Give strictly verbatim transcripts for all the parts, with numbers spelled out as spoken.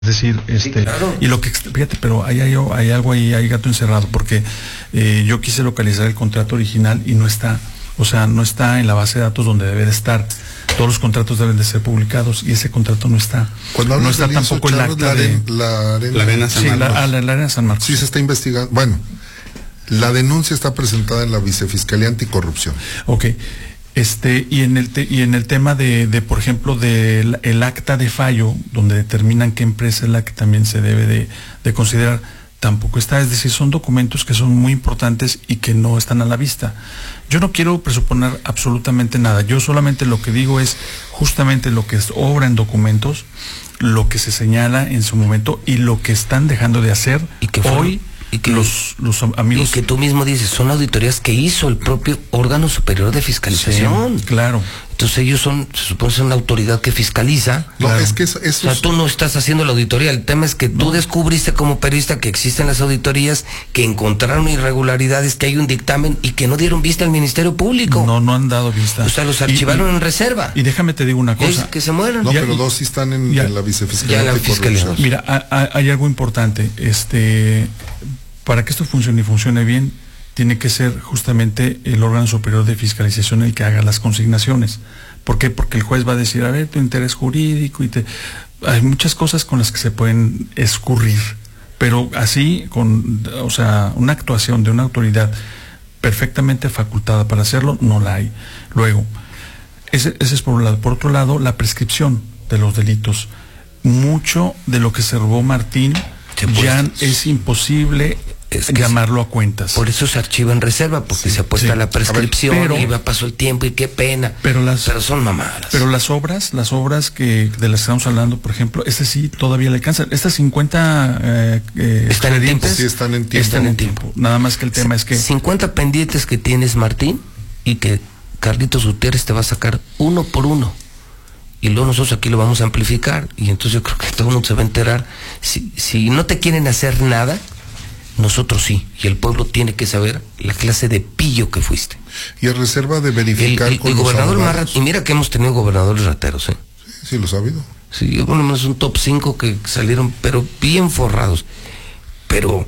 Es decir, este, sí, claro. y lo que, fíjate, pero hay, hay, hay algo ahí, hay gato encerrado, porque eh, yo quise localizar el contrato original y no está, o sea, no está en la base de datos donde debe de estar. Todos los contratos deben de ser publicados y ese contrato no está. Cuando no está tampoco el acta la, de la, arena, la arena San sí, Marcos. La, la, la arena San Marcos. Sí, se está investigando. Bueno, la denuncia está presentada en la Vicefiscalía Anticorrupción. Ok. Este, y en el te, y en el tema de, de por ejemplo, del el acta de fallo, donde determinan qué empresa es la que también se debe de, de considerar, tampoco está. Es decir, son documentos que son muy importantes y que no están a la vista. Yo no quiero presuponer absolutamente nada. Yo solamente lo que digo es justamente lo que es obra en documentos, lo que se señala en su momento y lo que están dejando de hacer ¿Y que fueron, hoy y que, los, los amigos. Y que tú mismo dices, son auditorías que hizo el propio órgano superior de fiscalización. Sí, claro. Entonces ellos son, se supone, son la autoridad que fiscaliza. No, claro. es que eso, eso o sea, tú no estás haciendo la auditoría. El tema es que tú no. descubriste como periodista que existen las auditorías, que encontraron irregularidades, que hay un dictamen y que no dieron vista al Ministerio Público. No, no han dado vista. O sea, los archivaron y, y, en reserva. Y déjame te digo una cosa. Es que se mueran. No, ya, pero dos sí están en, ya, en la Vicefiscalía ya en la Anticorrupción. Mira, a, a, hay algo importante. Este, para que esto funcione y funcione bien, tiene que ser justamente el órgano superior de fiscalización el que haga las consignaciones. ¿Por qué? Porque el juez va a decir, a ver, tu interés jurídico y te... Hay muchas cosas con las que se pueden escurrir, pero así, con, o sea, una actuación de una autoridad perfectamente facultada para hacerlo, no la hay. Luego, ese, ese es por un lado. Por otro lado, la prescripción de los delitos. Mucho de lo que se robó Martín ya es imposible es que llamarlo a cuentas. Por eso se archiva en reserva, porque sí, se apuesta sí. la prescripción, ver, pero, y va pasó el tiempo y qué pena. Pero las pero son mamadas. Pero las obras, las obras que de las que estamos hablando, por ejemplo, estas sí todavía le alcanzan. Estas cincuenta eh, eh, están en tiempo. Sí, están en tiempo. Están en tiempo. Nada más que el tema es que cincuenta pendientes que tienes, Martín, y que Carlitos Gutiérrez te va a sacar uno por uno. Y luego nosotros aquí lo vamos a amplificar. Y entonces yo creo que todo el mundo se va a enterar. Si, si no te quieren hacer nada, nosotros sí, y el pueblo tiene que saber la clase de pillo que fuiste. Y a reserva de verificar el, el, con el los gobernador abogados. Marra, y mira que hemos tenido gobernadores rateros, ¿eh? Sí, sí, lo ha sabido. Sí, por lo menos un top cinco que salieron, pero bien forrados. Pero,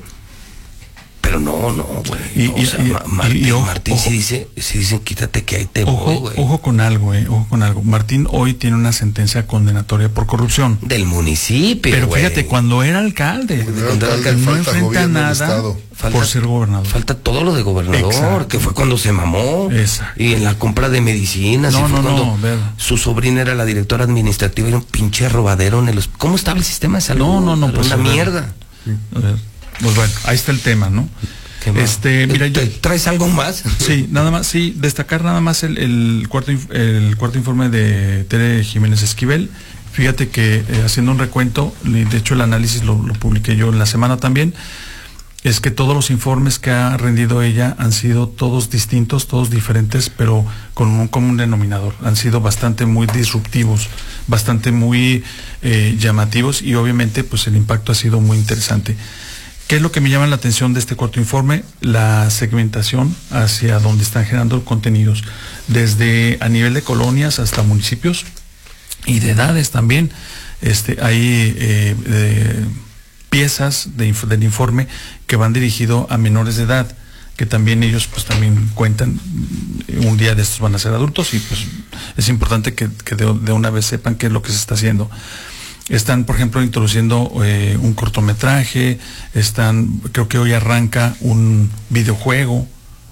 pero no, no, güey. Y, no, y, o sea, y, Martín, y, ojo, Martín ojo. si dice, si dicen quítate que ahí te ojo, voy, güey. Ojo con algo, eh, ojo con algo. Martín hoy tiene una sentencia condenatoria por corrupción. Del municipio, Pero güey. fíjate, cuando era alcalde, cuando era alcalde no enfrenta nada falta, por ser gobernador. Falta todo lo de gobernador, exacto, que fue cuando se mamó. Exacto. Y en la compra de medicinas. No, y fue no, cuando no, ver. su sobrina era la directora administrativa, era un pinche robadero en el... ¿Cómo estaba el sistema de salud? No, no, no. Era pues, una mierda. A ver, pues bueno, ahí está el tema, ¿no? Este, mira, yo, ¿traes algo más? Sí, nada más, sí, destacar nada más el, el cuarto el cuarto informe de Tere Jiménez Esquivel. Fíjate que eh, haciendo un recuento, de hecho el análisis lo, lo publiqué yo en la semana también, es que todos los informes que ha rendido ella han sido todos distintos, todos diferentes, pero con un común denominador. Han sido bastante muy disruptivos, bastante muy eh, llamativos y obviamente pues el impacto ha sido muy interesante. ¿Qué es lo que me llama la atención de este cuarto informe? La segmentación hacia donde están generando contenidos, desde a nivel de colonias hasta municipios y de edades también. Este, hay eh, eh, piezas de, del informe que van dirigido a menores de edad, que también ellos pues también cuentan, un día de estos van a ser adultos y pues es importante que, que de, de una vez sepan qué es lo que se está haciendo. Están, por ejemplo, introduciendo eh, un cortometraje, están, creo que hoy arranca un videojuego,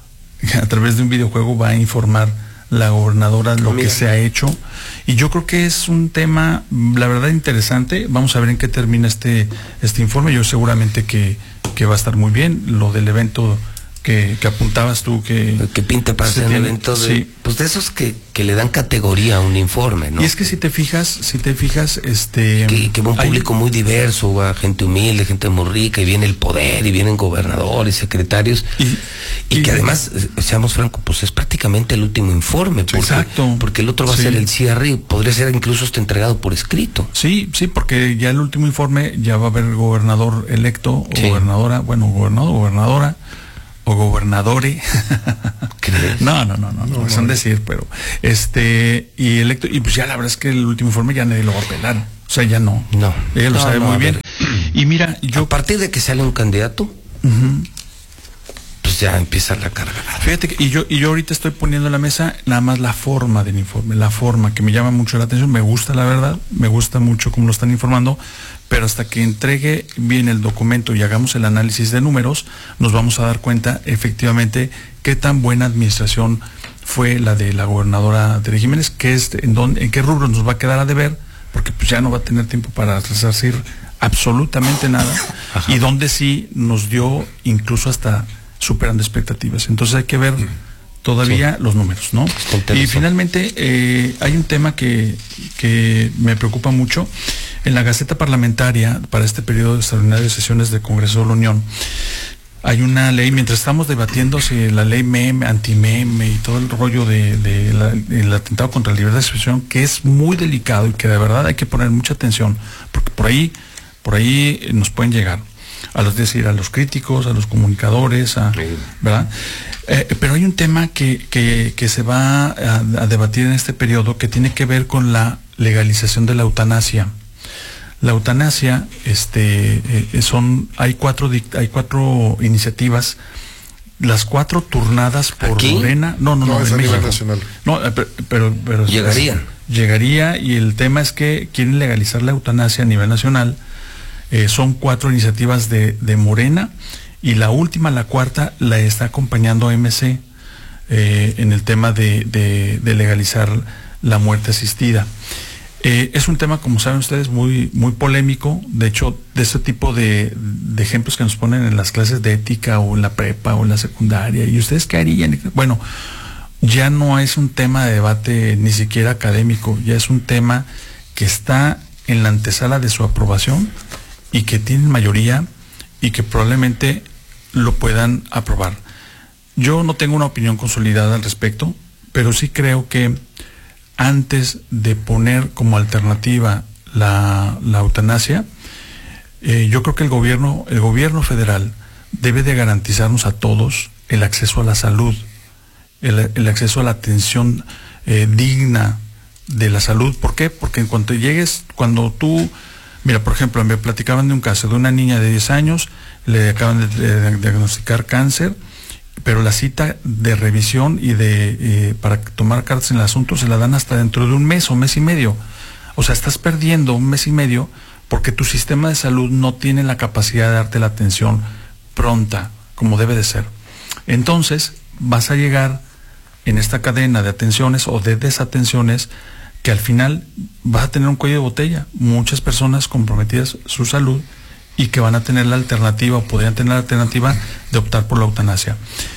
a través de un videojuego va a informar la gobernadora lo Mira. que se ha hecho, y yo creo que es un tema, la verdad, interesante. Vamos a ver en qué termina este, este informe. Yo seguramente que, que va a estar muy bien, lo del evento que, que apuntabas tú que... Que pinta para ser un evento de... Sí. Pues de esos que, que le dan categoría a un informe, ¿no? Y es que si te fijas, si te fijas, este... Que, que va un hay... público muy diverso, va gente humilde, gente muy rica, y viene el poder, y vienen gobernadores, secretarios, y, y, y que además, seamos francos, pues es prácticamente el último informe. Porque, exacto. Porque el otro va sí. a ser el cierre y podría ser incluso hasta entregado por escrito. Sí, sí, porque ya el último informe ya va a haber gobernador electo, o sí. gobernadora, bueno, gobernador, gobernadora, o gobernadore. no, no, no, no, no, no son no. decir, pero este, y electo, y pues ya la verdad es que el último informe ya nadie lo va a apelar. O sea, ya no. No. Ella lo no, sabe no, muy a bien. ver. Y mira, yo... A partir de que sale un candidato, uh-huh. pues ya empieza la carga. Fíjate que, y yo, y yo ahorita estoy poniendo en la mesa nada más la forma del informe, la forma que me llama mucho la atención, me gusta la verdad, me gusta mucho cómo lo están informando, pero hasta que entregue bien el documento y hagamos el análisis de números, nos vamos a dar cuenta efectivamente qué tan buena administración fue la de la gobernadora Tere Jiménez, que es en, dónde, en qué rubro nos va a quedar a deber, porque pues ya no va a tener tiempo para resarcir absolutamente nada. Ajá. Y donde sí nos dio incluso hasta superando expectativas. Entonces hay que ver todavía sí. los números, ¿no? Y finalmente eh, hay un tema que, que me preocupa mucho. En la Gaceta Parlamentaria, para este periodo extraordinario de sesiones del Congreso de la Unión, hay una ley, mientras estamos debatiendo si la ley meme, anti-meme y todo el rollo de, de la, el atentado contra la libertad de expresión, que es muy delicado y que de verdad hay que poner mucha atención, porque por ahí, por ahí nos pueden llegar, a los, decir, a los críticos, a los comunicadores, a, sí. ¿verdad? Eh, pero hay un tema que, que, que se va a, a debatir en este periodo que tiene que ver con la legalización de la eutanasia. La eutanasia, este, eh, son, hay cuatro, hay cuatro iniciativas, las cuatro turnadas por ¿Aquí? Morena. No, no, no, no es en a México. nivel nacional. No, pero, pero, pero llegarían. Es, llegaría y el tema es que quieren legalizar la eutanasia a nivel nacional. Eh, son cuatro iniciativas de, de Morena y la última, la cuarta, la está acompañando M C eh, en el tema de, de, de legalizar la muerte asistida. Eh, es un tema, como saben ustedes, muy, muy polémico. De hecho, de ese tipo de, de ejemplos que nos ponen en las clases de ética o en la prepa o en la secundaria, ¿y ustedes qué harían? Bueno, ya no es un tema de debate ni siquiera académico, ya es un tema que está en la antesala de su aprobación y que tienen mayoría y que probablemente lo puedan aprobar. Yo no tengo una opinión consolidada al respecto, pero sí creo que antes de poner como alternativa la, la eutanasia, eh, yo creo que el gobierno, el gobierno federal debe de garantizarnos a todos el acceso a la salud, el, el acceso a la atención eh, digna de la salud. ¿Por qué? Porque en cuanto llegues, cuando tú, mira, por ejemplo, me platicaban de un caso de una niña de diez años, le acaban de, de, de diagnosticar cáncer, pero la cita de revisión y de eh, para tomar cartas en el asunto se la dan hasta dentro de un mes o mes y medio. O sea, estás perdiendo un mes y medio porque tu sistema de salud no tiene la capacidad de darte la atención pronta, como debe de ser. Entonces, vas a llegar en esta cadena de atenciones o de desatenciones que al final vas a tener un cuello de botella. Muchas personas comprometidas su salud y que van a tener la alternativa o podrían tener la alternativa de optar por la eutanasia.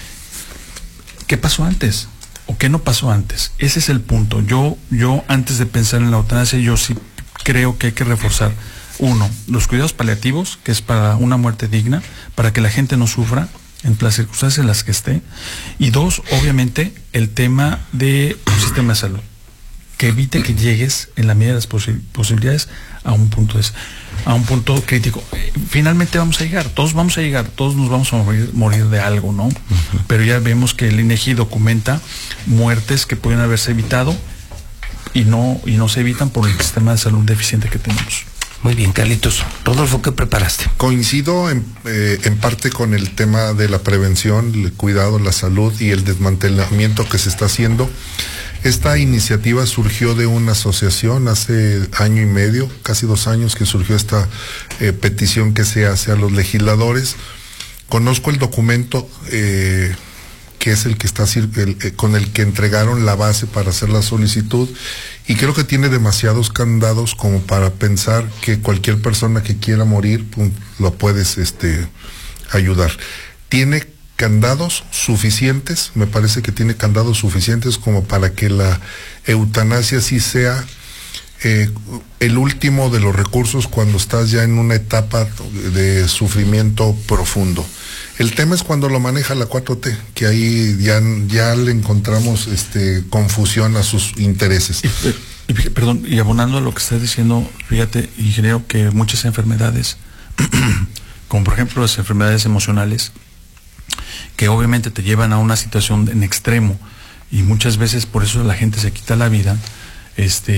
¿Qué pasó antes? ¿O qué no pasó antes? Ese es el punto. Yo, yo antes de pensar en la eutanasia, yo sí creo que hay que reforzar, uno, los cuidados paliativos, que es para una muerte digna, para que la gente no sufra en las circunstancias en las que esté, y dos, obviamente, el tema de un sistema de salud, que evite que llegues en la medida de las posi- posibilidades a un punto de, a un punto crítico. Finalmente vamos a llegar, todos vamos a llegar, todos nos vamos a morir, morir de algo, ¿no? Uh-huh. Pero ya vemos que el INEGI documenta muertes que pueden haberse evitado y no, y no se evitan por el sistema de salud deficiente que tenemos. Muy bien, Carlitos. Rodolfo, ¿qué preparaste? Coincido en, eh, en parte con el tema de la prevención, el cuidado, la salud y el desmantelamiento que se está haciendo. Esta iniciativa surgió de una asociación hace año y medio, casi dos años que surgió esta eh, petición que se hace a los legisladores. Conozco el documento eh, que es el que está el, eh, con el que entregaron la base para hacer la solicitud y creo que tiene demasiados candados como para pensar que cualquier persona que quiera morir pum, lo puedes este, ayudar. Tiene candados suficientes, me parece que tiene candados suficientes como para que la eutanasia sí sea eh, el último de los recursos cuando estás ya en una etapa de sufrimiento profundo. El tema es cuando lo maneja la cuatro T, que ahí ya, ya le encontramos este, confusión a sus intereses. Y, y, perdón, y abonando a lo que estás diciendo, fíjate, ingeniero, que muchas enfermedades, como por ejemplo las enfermedades emocionales, que obviamente te llevan a una situación en extremo y muchas veces por eso la gente se quita la vida, este,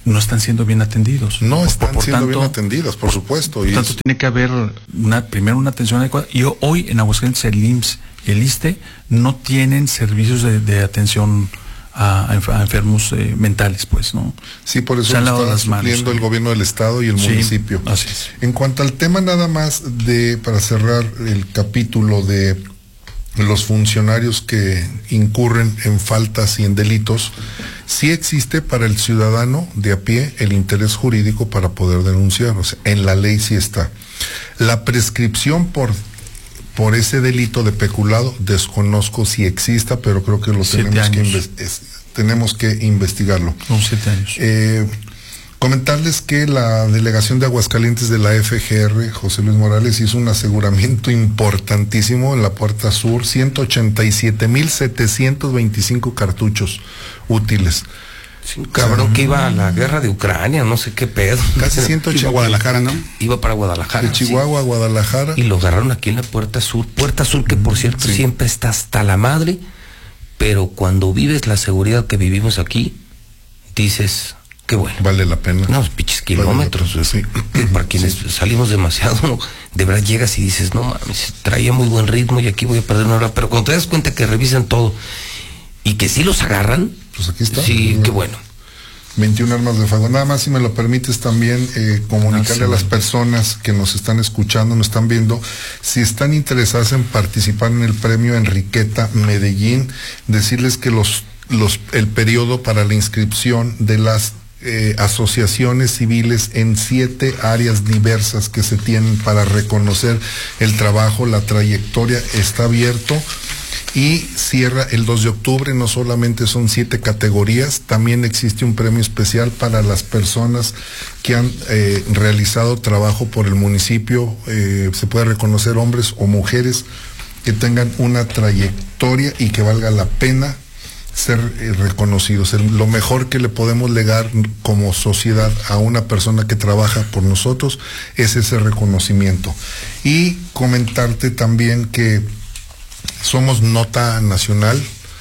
no están siendo bien atendidos. No por, están por siendo tanto, bien atendidos, por, por supuesto. Por y tanto, es... tiene que haber una primero una atención adecuada. Y hoy en Aguascalientes el I M S S y el I S S S T E no tienen servicios de, de atención a, a enfermos eh, mentales, pues, ¿no? Sí, por eso Se han lo lavado está las manos, supliendo ¿no? el gobierno del estado y el Sí, municipio. así es. En cuanto al tema nada más de, para cerrar el capítulo de los funcionarios que incurren en faltas y en delitos, sí existe para el ciudadano de a pie el interés jurídico para poder denunciar, o sea, en la ley sí está. La prescripción por por ese delito de peculado desconozco si exista, pero creo que lo Siete tenemos que, años. inves- es- tenemos que investigarlo. Son siete años. Eh, comentarles que la delegación de Aguascalientes de la F G R, José Luis Morales, hizo un aseguramiento importantísimo en la puerta sur, ciento ochenta y siete mil setecientos veinticinco cartuchos útiles. Sí, un cabrón que iba a la guerra de Ucrania, no sé qué pedo. Casi ciento ochenta. Iba a Guadalajara, ¿no? Iba para Guadalajara. De Chihuahua a Guadalajara. Sí. Y lo agarraron aquí en la Puerta Sur. Puerta Sur que, por cierto, Sí. siempre está hasta la madre, pero cuando vives la seguridad que vivimos aquí, dices, qué bueno. Vale la pena. No, pinches Vale la kilómetros. pena, sí. Que para quienes salimos demasiado, de verdad llegas y dices, no mames, traía muy buen ritmo y aquí voy a perder una hora. Pero cuando te das cuenta que revisan todo y que sí los agarran, Pues aquí está. sí, qué bueno. veintiuna armas de fuego. Nada más, si me lo permites, también eh, comunicarle Ah, sí. a las personas que nos están escuchando, nos están viendo, si están interesadas en participar en el premio Enriqueta Medellín, decirles que los, los, el periodo para la inscripción de las eh, asociaciones civiles en siete áreas diversas que se tienen para reconocer el trabajo, la trayectoria, está abierto. Y cierra el dos de octubre, no solamente son siete categorías, también existe un premio especial para las personas que han eh, realizado trabajo por el municipio, eh, se puede reconocer hombres o mujeres que tengan una trayectoria y que valga la pena ser eh, reconocidos. El, lo mejor que le podemos legar como sociedad a una persona que trabaja por nosotros es ese reconocimiento. Y comentarte también que somos nota nacional,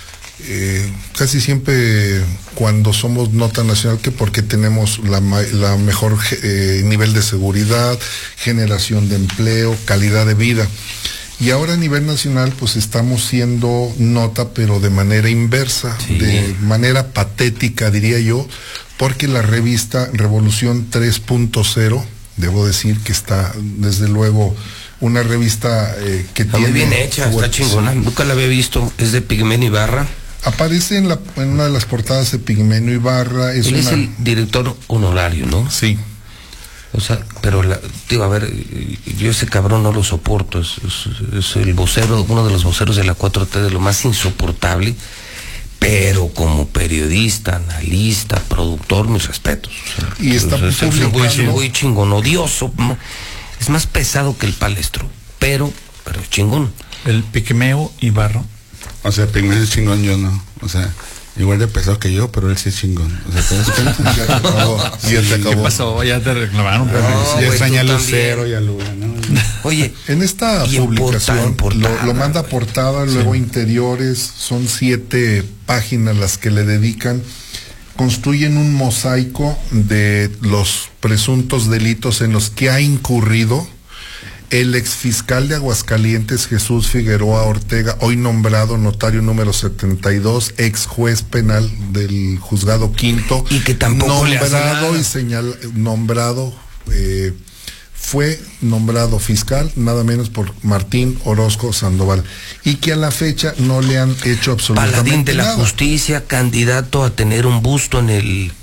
eh, casi siempre cuando somos nota nacional, que porque tenemos la, la mejor eh, nivel de seguridad, generación de empleo, calidad de vida. Y ahora a nivel nacional pues estamos siendo nota, pero de manera inversa, Sí. de manera patética diría yo, porque la revista Revolución tres punto cero, debo decir que está desde luego una revista eh, que Está tiene... muy bien hecha, está fuertes- chingona. Nunca la había visto. Es de Pigmenio Ibarra. Aparece en, la, en una de las portadas de Pigmenio Ibarra. Es Él una... es el director honorario, ¿no? Sí. O sea, pero, la, digo, a ver, eh, yo ese cabrón no lo soporto. Es, es, es el vocero, uno de los voceros de la cuatro T, de lo más insoportable. Pero como periodista, analista, productor, mis respetos. O sea, Y está o sea, es muy, publicando- muy chingón, odioso. mo- Es más pesado que el palestro, pero, pero es chingón. El Pigmeo Ibarra. O sea, Pigmenio es chingón, yo no. O sea, igual de pesado que yo, pero él sí es chingón. O sea, ¿te das cuenta? Ya te acabó. Ya te ¿Qué acabó. pasó? Ya te reclamaron. No, Ya güey, extraña a tú Lucero también. y a Luna, ¿no? Oye, En esta Y en publicación portada, en portada, lo, lo manda güey. portada, luego interiores, son siete páginas las que le dedican. Construyen un mosaico de los presuntos delitos en los que ha incurrido el exfiscal de Aguascalientes, Jesús Figueroa Ortega, hoy nombrado notario número setenta y dos, ex juez penal del juzgado quinto, Y que tampoco le hace nombrado nada. y señal, nombrado, eh, fue nombrado fiscal, nada menos por Martín Orozco Sandoval, y que a la fecha no le han hecho absolutamente paladín de la nada. justicia, candidato a tener un busto en el,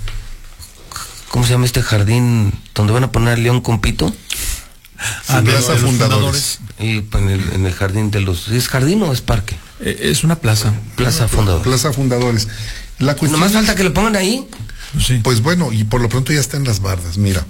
¿cómo se llama este jardín donde van a poner al León con Pito? Ah, de- Plaza de los Fundadores. Y pues, en el, en el jardín de los, ¿es jardín o es parque? Eh, Es una plaza. Plaza Fundador. Plaza Fundadores. La Pues cuestión nomás es- falta que lo pongan ahí. Sí. Pues bueno, y por lo pronto ya está en las bardas, mira.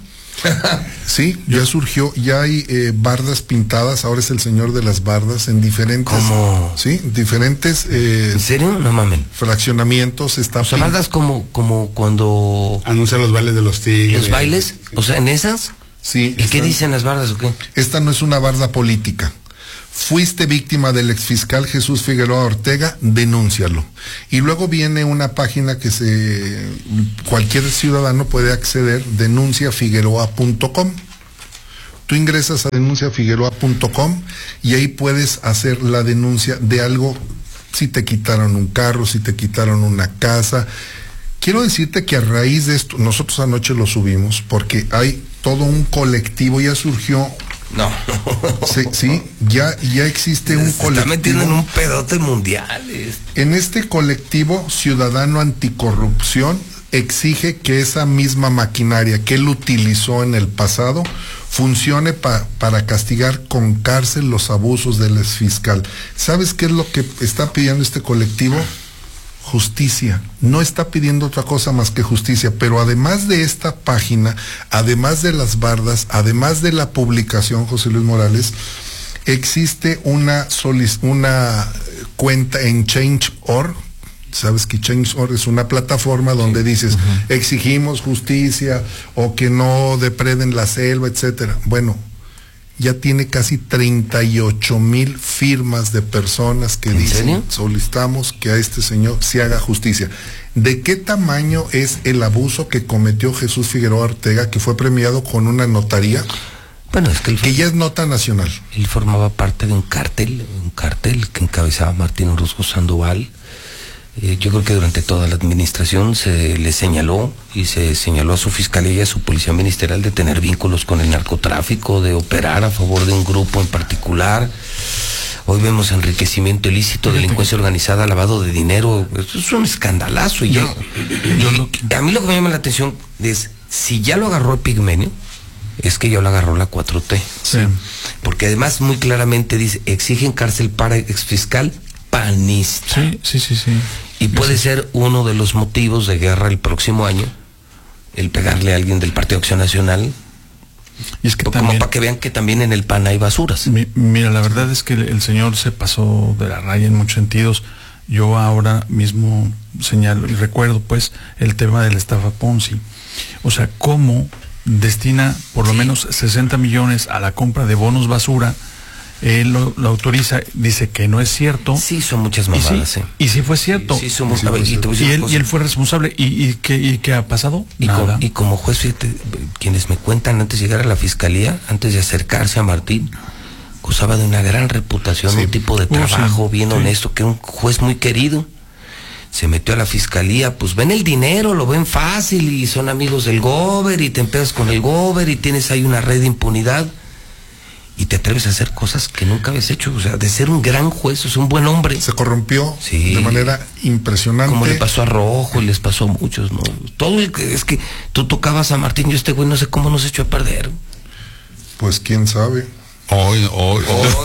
Sí, ya surgió, ya hay eh, bardas pintadas, ahora es el señor de las bardas en diferentes, ¿Cómo? sí, diferentes eh, ¿En serio? No mamen. fraccionamientos está O sea, pin- bardas como, como cuando Anuncia los bailes de los tigres. los bailes, o sea, en esas. Sí, ¿Y qué están- dicen las bardas o qué? Esta no es una barda política, fuiste víctima del exfiscal Jesús Figueroa Ortega, denúncialo. Y luego viene una página que se cualquier ciudadano puede acceder, denuncia figueroa punto com. Tú ingresas a denuncia figueroa punto com y ahí puedes hacer la denuncia de algo, si te quitaron un carro, si te quitaron una casa. Quiero decirte que a raíz de esto, nosotros anoche lo subimos porque hay todo un colectivo, ya surgió. No. Sí, sí, ya, ya existe un Se colectivo. está metiendo en un pedote mundial. En este colectivo ciudadano anticorrupción exige que esa misma maquinaria que él utilizó en el pasado funcione pa, para castigar con cárcel los abusos del exfiscal. ¿Sabes qué es lo que está pidiendo este colectivo? Justicia. No está pidiendo otra cosa más que justicia, pero además de esta página, además de las bardas, además de la publicación, José Luis Morales, existe una, una cuenta en change punto org. Sabes que change punto org es una plataforma donde dices, uh-huh, exigimos justicia o que no depreden la selva, etcétera. Bueno, ya tiene casi treinta y ocho mil firmas de personas que dicen, ¿serio? Solicitamos que a este señor se haga justicia. ¿De qué tamaño es el abuso que cometió Jesús Figueroa Ortega, que fue premiado con una notaría? Bueno, es que, él, que ya es nota nacional. Él formaba parte de un cártel, un cártel que encabezaba Martín Orozco Sandoval. Eh, yo creo que durante toda la administración se le señaló y se señaló a su fiscalía y a su policía ministerial de tener vínculos con el narcotráfico, de operar a favor de un grupo en particular. Hoy vemos enriquecimiento ilícito, delincuencia organizada, lavado de dinero. Eso es un escandalazo. Y, yo, yo, yo, y a mí lo que me llama la atención es, si ya lo agarró el Pigmenio, es que ya lo agarró la cuatro T. Sí. Porque además muy claramente dice, exigen cárcel para exfiscal panista. Sí, sí, sí, sí. Y puede sí. ser uno de los motivos de guerra el próximo año, el pegarle a alguien del Partido Acción Nacional. Y es que como también, para que vean que también en el P A N hay basuras. Mi, mira, la verdad es que el, el señor se pasó de la raya en muchos sentidos. Yo ahora mismo señalo y recuerdo pues el tema de la estafa Ponzi. O sea, cómo destina por lo menos sesenta millones a la compra de bonos basura. Él lo, lo autoriza, dice que no es cierto. Sí, son muchas mamadas, sí, ¿eh? Y sí fue cierto. Sí, somos, sí, a ver, y, y, él, y él fue responsable. ¿Y, y, qué, y qué ha pasado? Y, Nada. Con, y como juez, fíjate, quienes me cuentan antes de llegar a la fiscalía, antes de acercarse a Martín, gozaba de una gran reputación, sí. un tipo de trabajo uh, sí, bien sí. honesto, que era un juez muy querido. Se metió a la fiscalía, pues ven el dinero, lo ven fácil y son amigos del gober y te empeas con el gober y tienes ahí una red de impunidad. Y te atreves a hacer cosas que nunca habías hecho, o sea, de ser un gran juez, o sea, un buen hombre. Se corrompió sí. de manera impresionante. Como le pasó a Rojo y les pasó a muchos, ¿no? Todo el que, es que tú tocabas a Martín y este güey no sé cómo nos echó a perder. Pues quién sabe. Hoy, hoy.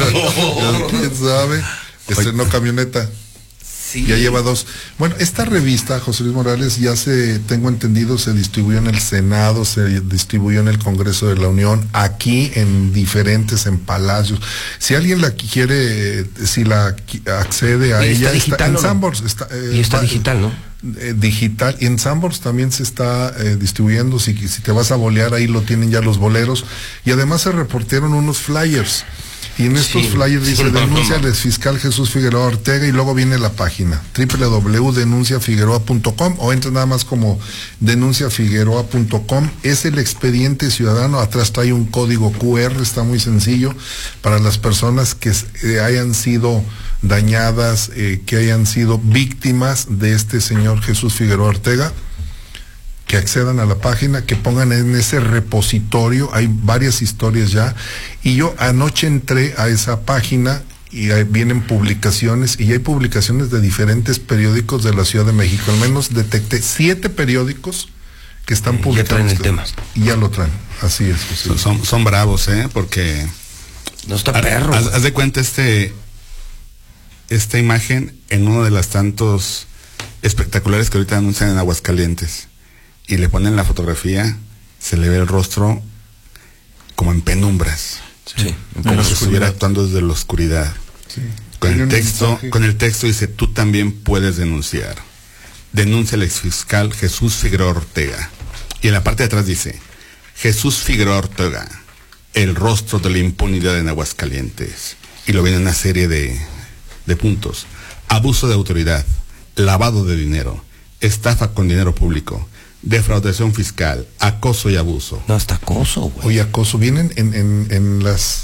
¿Quién sabe? Estrenó camioneta. Sí. Ya lleva dos. Bueno, esta revista, José Luis Morales, ya se, tengo entendido, se distribuyó en el Senado, se distribuyó en el Congreso de la Unión, aquí en diferentes, en palacios. Si alguien la quiere, si la accede a ella, está, está en ¿no? Sanborns. Está, eh, y está va, digital, ¿no? Eh, digital. Y en Sanborns también se está eh, distribuyendo. Si, si te vas a bolear, ahí lo tienen ya los boleros. Y además se reportaron unos flyers. Y en estos sí, flyers dice, sí, no, denuncia no, no. al fiscal Jesús Figueroa Ortega, y luego viene la página, doble u doble u doble u punto denuncia figueroa punto com, o entra nada más como denuncia figueroa punto com. Es el expediente ciudadano, atrás trae un código cu erre, está muy sencillo, para las personas que eh, hayan sido dañadas, eh, que hayan sido víctimas de este señor Jesús Figueroa Ortega, que accedan a la página, que pongan en ese repositorio, hay varias historias ya, y yo anoche entré a esa página y ahí vienen publicaciones, y hay publicaciones de diferentes periódicos de la Ciudad de México. Al menos detecté siete periódicos que están publicando. Ya traen el tema. Y ya lo traen, así es. Son, son, son bravos, ¿eh? Porque... No está perro. Haz, haz de cuenta este esta imagen en uno de los tantos espectaculares que ahorita anuncian en Aguascalientes. Y le ponen la fotografía, se le ve el rostro como en penumbras, sí, como si estuviera actuando desde la oscuridad. Sí. Con el texto, con el texto dice, tú también puedes denunciar. Denuncia al exfiscal Jesús Figueroa Ortega. Y en la parte de atrás dice, Jesús Figueroa Ortega, el rostro de la impunidad en Aguascalientes. y lo viene una serie de, de puntos. Abuso de autoridad, lavado de dinero, estafa con dinero público, defraudación fiscal, acoso y abuso. No, hasta acoso, güey. Oye, acoso, vienen en, en, en las